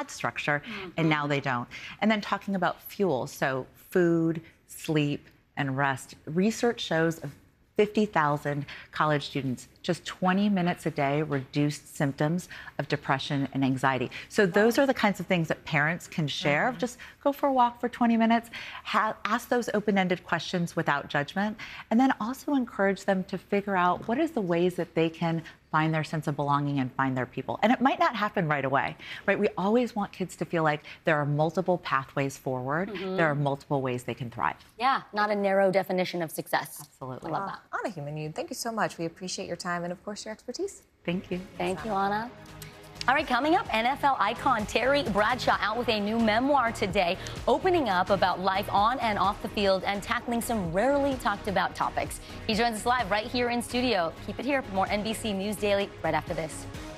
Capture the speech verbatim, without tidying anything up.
had structure, mm-hmm. and now they don't. And then talking about fuel, so food, sleep, and rest. Research shows of fifty thousand college students, just twenty minutes a day reduced symptoms of depression and anxiety. So those are the kinds of things that parents can share. Mm-hmm. Just go for a walk for twenty minutes, have, ask those open-ended questions without judgment, and then also encourage them to figure out what is the ways that they can find their sense of belonging and find their people. And it might not happen right away, right? We always want kids to feel like there are multiple pathways forward. Mm-hmm. There are multiple ways they can thrive. Yeah, not a narrow definition of success. Absolutely. I love that. Uh, Anna Heumann, thank you so much. We appreciate your time and, of course, your expertise. Thank you. Thank you, Anna. All right, coming up, N F L icon Terry Bradshaw out with a new memoir today, opening up about life on and off the field and tackling some rarely talked about topics. He joins us live right here in studio. Keep it here for more N B C News Daily right after this.